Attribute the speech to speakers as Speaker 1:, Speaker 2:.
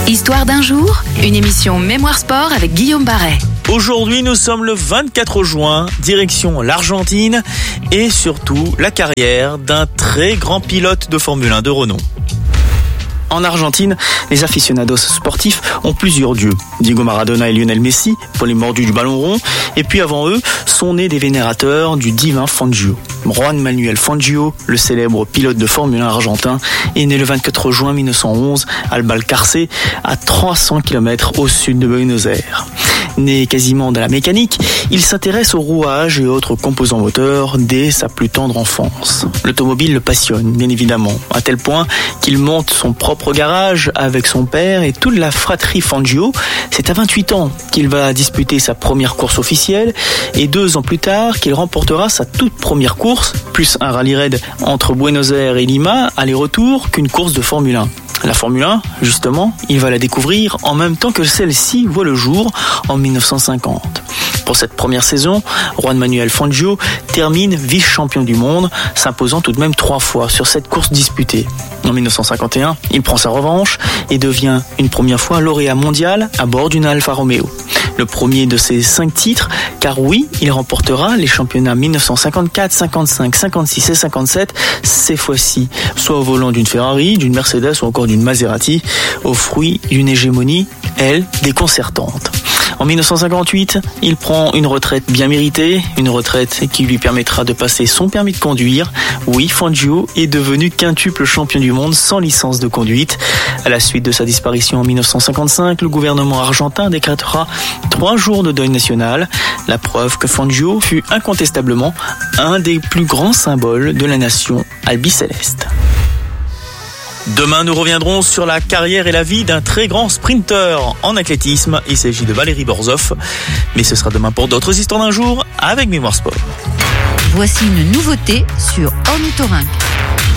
Speaker 1: Histoire d'un jour, une émission Mémoire Sport avec Guillaume Barret.
Speaker 2: Aujourd'hui, nous sommes le 24 juin, direction l'Argentine et surtout la carrière d'un très grand pilote de Formule 1 de renom. En Argentine, les aficionados sportifs ont plusieurs dieux. Diego Maradona et Lionel Messi, pour les mordus du ballon rond. Et puis avant eux, sont nés des vénérateurs du divin Fangio. Juan Manuel Fangio, le célèbre pilote de Formule 1 argentin, est né le 24 juin 1911 à Balcarce, à 300 km au sud de Buenos Aires. Né quasiment dans la mécanique, il s'intéresse aux rouages et autres composants moteurs dès sa plus tendre enfance. L'automobile le passionne, bien évidemment, à tel point qu'il monte son propre garage avec son père et toute la fratrie Fangio. C'est à 28 ans qu'il va disputer sa première course officielle et 2 ans plus tard qu'il remportera sa toute première course, plus un rallye raid entre Buenos Aires et Lima, aller-retour, qu'une course de Formule 1. La Formule 1, justement, il va la découvrir en même temps que celle-ci voit le jour en 1950. Pour cette première saison, Juan Manuel Fangio termine vice-champion du monde, s'imposant tout de même 3 fois sur cette course disputée. En 1951, il prend sa revanche et devient une première fois lauréat mondial à bord d'une Alfa Romeo. Le premier de ses 5 titres, car oui, il remportera les championnats 1954, 55, 56 et 57, ces fois-ci, soit au volant d'une Ferrari, d'une Mercedes ou encore d'une Maserati, au fruit d'une hégémonie, elle, déconcertante. En 1958, il prend une retraite bien méritée, une retraite qui lui permettra de passer son permis de conduire. Oui, Fangio est devenu quintuple champion du monde sans licence de conduite. À la suite de sa disparition en 1955, le gouvernement argentin décrétera 3 jours de deuil national. La preuve que Fangio fut incontestablement un des plus grands symboles de la nation albicéleste. Demain, nous reviendrons sur la carrière et la vie d'un très grand sprinter en athlétisme. Il s'agit de Valérie Borzov. Mais ce sera demain pour d'autres histoires d'un jour avec Mémoire Sport.
Speaker 1: Voici une nouveauté sur Ornithorynque.